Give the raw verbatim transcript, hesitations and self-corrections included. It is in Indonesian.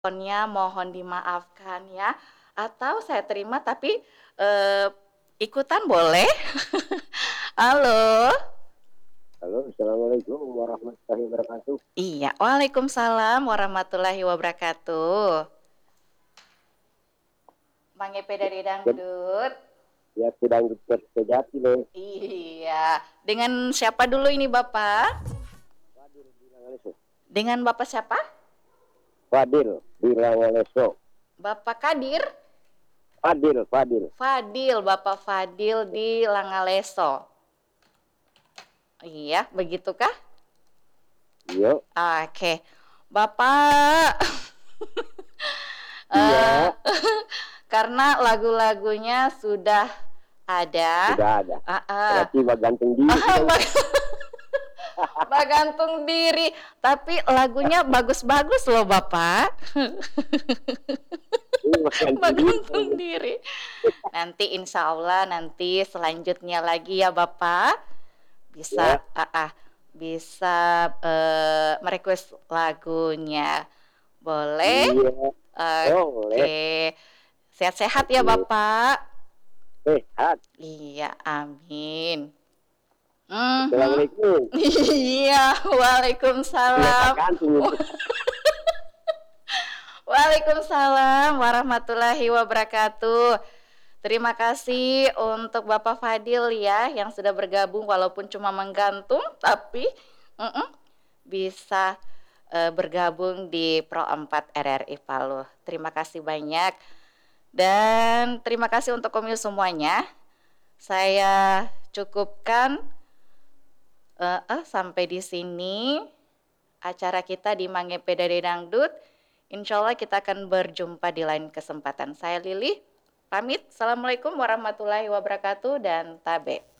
Nya mohon dimaafkan ya, atau saya terima tapi, eee, ikutan boleh? Halo? Halo, Assalamualaikum warahmatullahi wabarakatuh. Iya, waalaikumsalam warahmatullahi wabarakatuh. Mang Epe dari Ket Dangdut. ya sedang deket sejati nih. Iya, dengan siapa dulu ini Bapak? Fadil di Langaleso. Dengan Bapak siapa? Fadil di Langaleso. Bapak Kadir? Fadil, Fadil. Fadil, Bapak Fadil di Langaleso. Iya, begitukah? Iya. Oke. Bapak, eee, Iya. karena lagu-lagunya sudah ada Sudah ada. heeh. Berarti mah gantung diri dong. Mah gantung diri, tapi lagunya bagus-bagus loh Bapak. Ini mah Mah gantung diri gantung dong. diri. Nanti insya Allah nanti selanjutnya lagi ya Bapak, bisa Ya. heeh, bisa, eee, me-request lagunya. Boleh? Iya. Boleh. Oke. Sehat-sehat ya Oke. Bapak. Sehat. Iya, amin. Mhm. Assalamualaikum. Iya, Kenapa waalaikumsalam. gantung itu? Waalaikumsalam warahmatullahi wabarakatuh. Terima kasih untuk Bapak Fadil ya, yang sudah bergabung walaupun cuma menggantung, tapi mhm, bisa, eee, bergabung di Pro empat R R I Palu. Terima kasih banyak, dan terima kasih untuk komil semuanya. Saya cukupkan heeh, sampai di sini acara kita di Mang Epe dari Dangdut. Insya Allah kita akan berjumpa di lain kesempatan. Saya Lili, pamit. Assalamualaikum warahmatullahi wabarakatuh dan tabe.